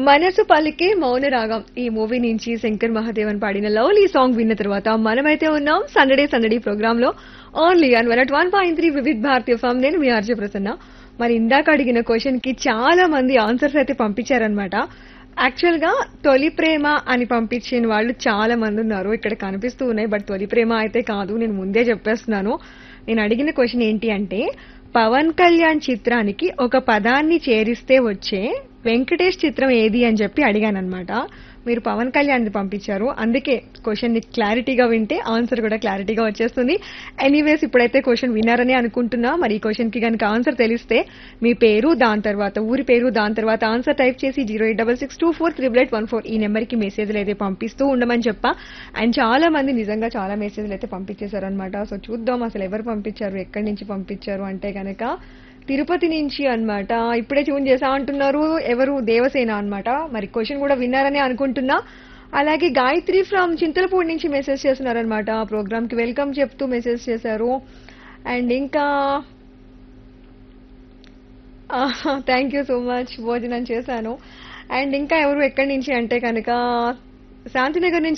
మనసు పలికే మౌన రాగం ఈ మూవీ నుంచి శంకర్ మహాదేవన్ పాడిన లవ్లీ సాంగ్ విన్న తర్వాత మనమైతే ఉన్నాం సందడే సందడి ప్రోగ్రామ్ లో only an 101.3 Vividh Bharatiya form. నేను మీ ఆర్జే ప్రసన్న. మరి ఇందాక అడిగిన క్వశ్చన్ కి చాలా మంది ఆన్సర్స్ అయితే పంపించారనమాట. యాక్చువల్ గా తొలి ప్రేమ అని పంపించిన వాళ్ళు చాలా మంది ఉన్నారు, ఇక్కడ కనిపిస్తూ ఉన్నాయి. బట్ తొలి ప్రేమ అయితే కాదు, నేను ముందే చెప్పేస్తున్నాను. నేను అడిగిన క్వశ్చన్ ఏంటి అంటే, పవన్ కళ్యాణ్ చిత్రానికి ఒక పదాన్ని చేరిస్తే వచ్చే వెంకటేష్ చిత్రం ఏది అని చెప్పి అడిగానమాట. మీరు పవన్ కళ్యాణ్ పంపించారు, అందుకే క్వశ్చన్ ని క్లారిటీగా వింటే ఆన్సర్ కూడా క్లారిటీగా వచ్చేస్తుంది. ఎనీవేస్ ఇప్పుడైతే క్వశ్చన్ విన్నారని అనుకుంటున్నా. మరి ఈ క్వశ్చన్ కి కనుక ఆన్సర్ తెలిస్తే మీ పేరు, దాని తర్వాత ఊరి పేరు, దాని తర్వాత ఆన్సర్ టైప్ చేసి 08662438814 ఈ నెంబర్ కి మెసేజ్లు అయితే పంపిస్తూ ఉండమని చెప్పా. అండ్ చాలా మంది నిజంగా చాలా మెసేజ్లు అయితే పంపించేశారు అనమాట. సో చూద్దాం అసలు ఎవరు పంపించారు, ఎక్కడి నుంచి పంపించారు అంటే కనుక తిరుపతి నుంచి అన్నమాట. ఇప్పుడే ట్యూన్ చేసా అంటున్నారు, ఎవరు దేవసేన అన్నమాట. మరి క్వశ్చన్ కూడా విన్నారని అనుకుంటున్నా. అలాగే గాయత్రి ఫ్రమ్ చింతలపూడి నుంచి మెసేజ్ చేస్తున్నారనమాట. ప్రోగ్రామ్ కి వెల్కమ్ చెప్తూ మెసేజ్ చేశారు. అండ్ ఇంకా థ్యాంక్ యూ సో మచ్, భోజనం చేశాను. అండ్ ఇంకా ఎవరు ఎక్కడి నుంచి అంటే కనుక శాంతినగర్ నుంచి